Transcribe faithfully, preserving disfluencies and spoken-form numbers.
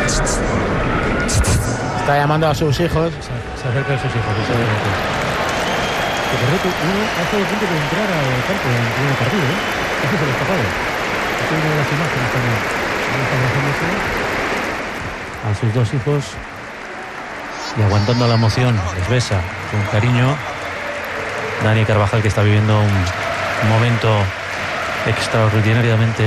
Está llamando a sus hijos. Se, se acerca a sus hijos. Sí. Que por cierto, uno ha estado a punto de entrar al campo en el primer partido, ¿eh? Eso se le ha escapado. Esta es una de las imágenes también. A sus dos hijos y aguantando la emoción, les besa con cariño. Dani Carvajal, que está viviendo un momento extraordinariamente